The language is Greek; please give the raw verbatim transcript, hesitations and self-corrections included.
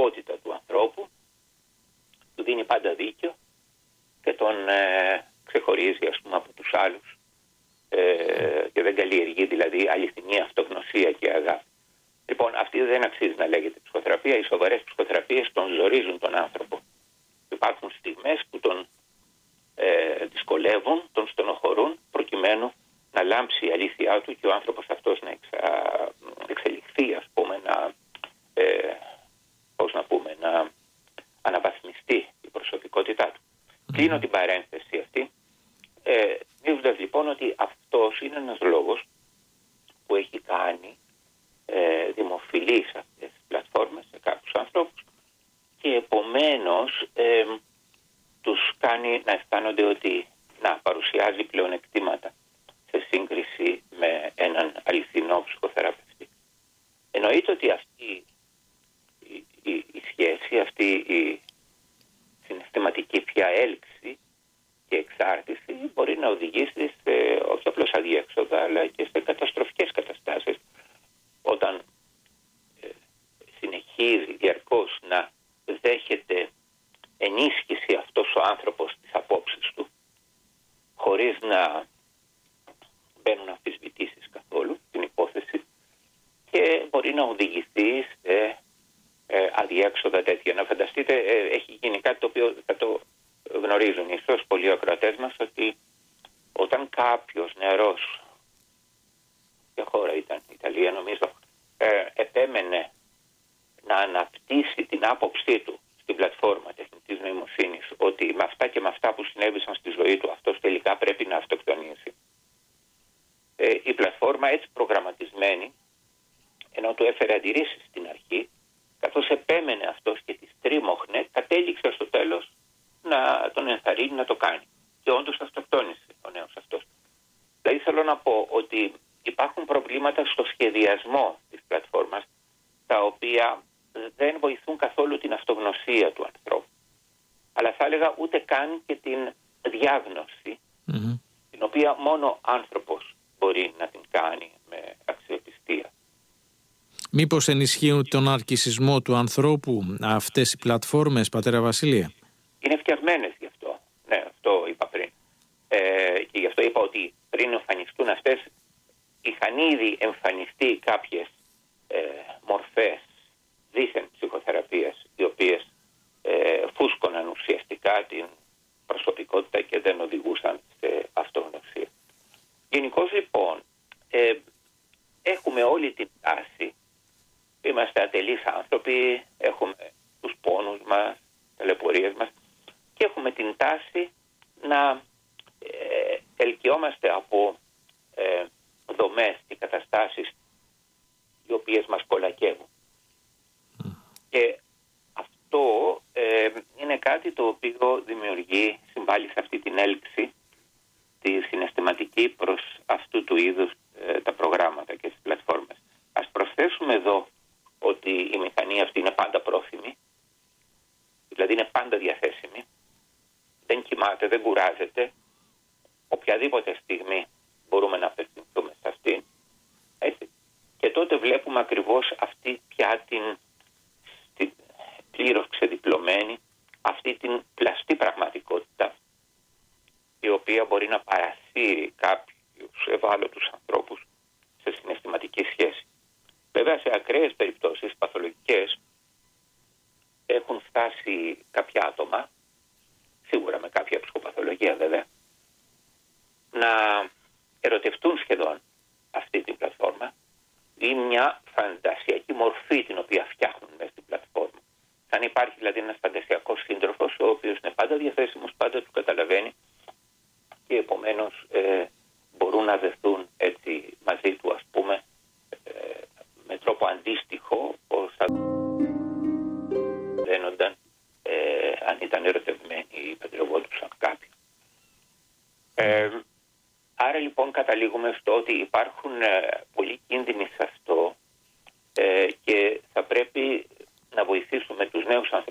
προσωπικότητα του ανθρώπου, του δίνει πάντα δίκιο και τον ε, ξεχωρίζει, ας πούμε, από τους άλλους ε, και δεν καλλιεργεί δηλαδή αληθινή αυτογνωσία και αγάπη. Λοιπόν, αυτή δεν αξίζει να λέγεται ψυχοθεραπεία. Οι σοβαρές ψυχοθεραπείες τον ζορίζουν τον άνθρωπο. Υπάρχουν στιγμές που τον ε, δυσκολεύουν, τον στενοχωρούν, προκειμένου να λάμψει η αλήθειά του και ο άνθρωπος αυτός να εξα... εξελιχθεί, ας πούμε, να, ε, πώς να πούμε, να αναβαθμιστεί η προσωπικότητά του. Mm. Κλείνω την παρένθεση αυτή, ε, μίλοντας λοιπόν ότι αυτός είναι ένας λόγος που έχει κάνει ε, δημοφιλείς αυτές τις πλατφόρμες σε κάποιους ανθρώπους και επομένως ε, τους κάνει να αισθάνονται ότι να παρουσιάζει πλεονεκτήματα σε σύγκριση με έναν αληθινό ψυχοθεραπευτή. Εννοείται ότι αυτή η, η, η σχέση, αυτή η συναισθηματική πια έλξη και εξάρτηση μπορεί να οδηγήσει σε όχι απλώς αδιέξοδα αλλά και σε καταστροφικές καταστάσεις όταν ε, συνεχίζει διαρκώς να δέχεται ενίσχυση αυτός ο άνθρωπος της απόψης του χωρίς να μπαίνουν αμφισβητήσεις καθόλου την υπόθεση και μπορεί να οδηγηθεί σε ε, αδιέξοδα τέτοια. Να φανταστείτε, ε, έχει γίνει κάτι το οποίο θα το γνωρίζουν ίσως πολλοί ακροατές μας, ότι όταν κάποιος νεαρός, ποια χώρα ήταν, η Ιταλία νομίζω, ε, επέμενε να αναπτύσσει την άποψή του στην πλατφόρμα τεχνητής νοημοσύνης ότι με αυτά και με αυτά που συνέβησαν στη ζωή του αυτός τελικά πρέπει να αυτοκτονήσει. Ε, η πλατφόρμα έτσι προγραμματισμένη, ενώ του έφερε αντιρρήσεις στην αρχή, καθώς επέμενε αυτός και τη τρίμωχνε, κατέληξε στο τέλος να τον ενθαρρύνει να το κάνει. Και όντως αυτοκτόνησε ο νέος αυτός. Δηλαδή θέλω να πω ότι υπάρχουν προβλήματα στο σχεδιασμό της πλατφόρμας, τα οποία δεν βοηθούν καθόλου την αυτογνωσία του ανθρώπου. Αλλά θα έλεγα ούτε καν και την διάγνωση, mm-hmm. την οποία μόνο ο άνθρωπος μπορεί να την κάνει με αξιοπιστία. Μήπως ενισχύουν τον αρκισισμό του ανθρώπου αυτές οι πλατφόρμες, πατέρα Βασίλεια? Είναι φτιαγμένες γι' αυτό. Ναι, αυτό είπα πριν. Ε, και γι' αυτό είπα ότι πριν εμφανιστούν αυτές, είχαν ήδη εμφανιστεί κάποιες ε, μορφές δίθεν ψυχοθεραπείας, οι οποίες ε, φούσκωναν ουσιαστικά την προσωπικότητα και δεν οδηγούσαν σε αυτογνωσία. Γενικώς λοιπόν, ε, έχουμε όλη την τάση, είμαστε ατελείς άνθρωποι, έχουμε τους πόνους μας, ταλαιπωρίες μας και έχουμε την τάση να ε, ελκυόμαστε από ε, δομές και καταστάσεις οι οποίες μας κολακεύουν. Mm. Και αυτό ε, είναι κάτι το οποίο δημιουργεί, συμβάλλει σε αυτή την έλξη τη συναισθηματική προς αυτού του είδους ε, τα προγράμματα και τις πλατφόρμες. Ας προσθέσουμε εδώ ότι η μηχανή αυτή είναι πάντα πρόθυμη, δηλαδή είναι πάντα διαθέσιμη, δεν κοιμάται, δεν κουράζεται, οποιαδήποτε στιγμή μπορούμε να απευθυνθούμε σε αυτήν. Έτσι. Και τότε βλέπουμε ακριβώς αυτή πια την, την πλήρως ξεδιπλωμένη, αυτή την πλαστή πραγματικότητα, η οποία μπορεί να παρασύρει κάποιους ευάλωτους ανθρώπους σε συναισθηματική σχέση. Βέβαια σε ακραίες περιπτώσεις παθολογικές έχουν φτάσει κάποια άτομα, σίγουρα με κάποια ψυχοπαθολογία βέβαια, να ερωτευτούν σχεδόν αυτή την πλατφόρμα ή μια φαντασιακή μορφή την οποία φτιάχνουν μέσα στην πλατφόρμα. Αν υπάρχει δηλαδή ένας φαντασιακός σύντροφος ο οποίος είναι πάντα διαθέσιμος, πάντα του καταλαβαίνει και επομένως ε, μπορούν να δεθούν έτσι μαζί του, ας πούμε, ε, με τρόπο αντίστοιχο ως θα δένονταν ε, αν ήταν ερωτευμένοι ή παντρευόντουσαν κάποιον. Ε, άρα λοιπόν καταλήγουμε στο ότι υπάρχουν ε, πολλοί κίνδυνοι σε αυτό ε, και θα πρέπει να βοηθήσουμε τους νέους ανθρώπους